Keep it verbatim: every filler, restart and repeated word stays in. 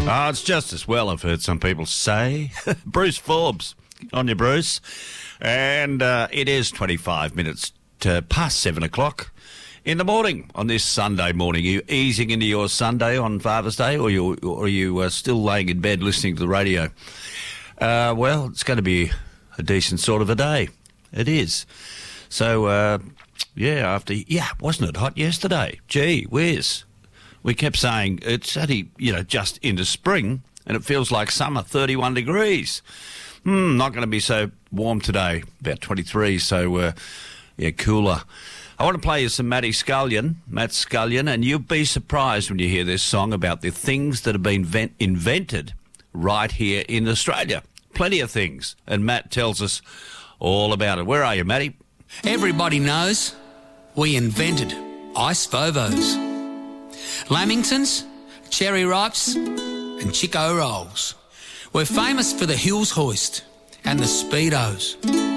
Oh, it's just as well, I've heard some people say. Bruce Forbes, on you, Bruce. And uh, it is twenty-five minutes to past seven o'clock in the morning on this Sunday morning. Are you easing into your Sunday on Father's Day, or, you, or are you uh, still laying in bed listening to the radio? Uh, well, it's going to be a decent sort of a day. It is. So, uh, yeah, after, yeah, wasn't it hot yesterday? Gee whiz. We kept saying it's only, you know, just into spring and it feels like summer, thirty-one degrees. Hmm, not going to be so warm today, about twenty-three, so, uh, yeah, cooler. I want to play you some Matty Scullion, Matt Scullion, and you'll be surprised when you hear this song about the things that have been vent- invented right here in Australia. Plenty of things, and Matt tells us all about it. Where are you, Matty? Everybody knows we invented ice Vovos. Lamingtons, cherry ripes and Chico rolls. We're famous for the Hills hoist and the Speedos.